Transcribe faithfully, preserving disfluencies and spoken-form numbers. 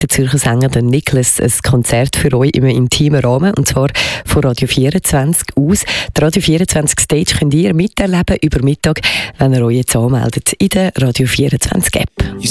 der Zürcher Sänger der Nicholas ein Konzert für euch im intimen Rahmen, und zwar von Radio vierundzwanzig aus. Die Radio vierundzwanzig Stage könnt ihr miterleben über Mittag, wenn ihr euch jetzt anmeldet in der Radio vierundzwanzig App.